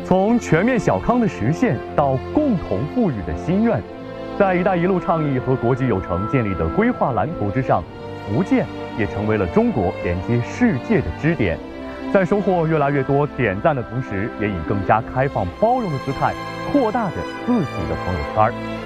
从全面小康的实现到共同富裕的心愿，在“一带一路”倡议和国际有成建立的规划蓝图之上，福建也成为了中国连接世界的支点。在收获越来越多点赞的同时，也以更加开放包容的姿态扩大着自己的朋友圈。